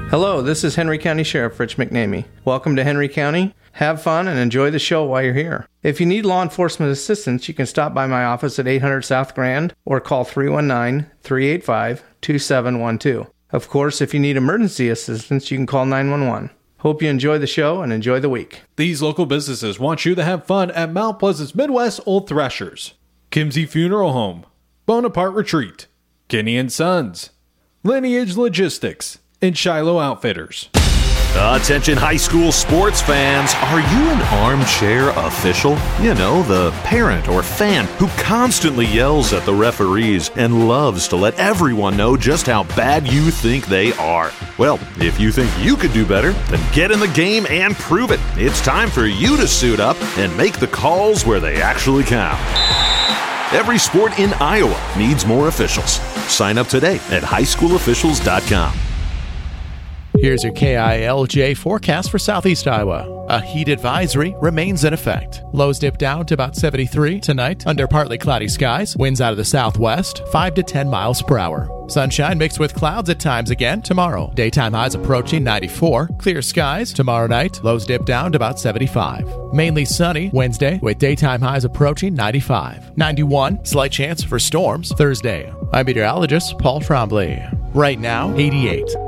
Hello, this is Henry County Sheriff Rich McNamee. Welcome to Henry County. Have fun and enjoy the show while you're here. If you need law enforcement assistance, you can stop by my office at 800 South Grand or call 319-385-2712. Of course, if you need emergency assistance, you can call 911. Hope you enjoy the show and enjoy the week. These local businesses want you to have fun at Mount Pleasant's Midwest Old Threshers, Kimsey Funeral Home, Bonaparte Retreat, Kinney & Sons, Lineage Logistics, and Shiloh Outfitters. Attention high school sports fans, are you an armchair official? You know, the parent or fan who constantly yells at the referees and loves to let everyone know just how bad you think they are. Well, if you think you could do better, then get in the game and prove it. It's time for you to suit up and make the calls where they actually count. Every sport in Iowa needs more officials. Sign up today at highschoolofficials.com. Here's your KILJ forecast for Southeast Iowa. A heat advisory remains in effect. Lows dip down to about 73 tonight under partly cloudy skies. Winds out of the southwest, 5 to 10 miles per hour. Sunshine mixed with clouds at times again tomorrow. Daytime highs approaching 94. Clear skies tomorrow night. Lows dip down to about 75. Mainly sunny Wednesday with daytime highs approaching 95. 91. Slight chance for storms Thursday. I'm meteorologist Paul Trombley. Right now, 88.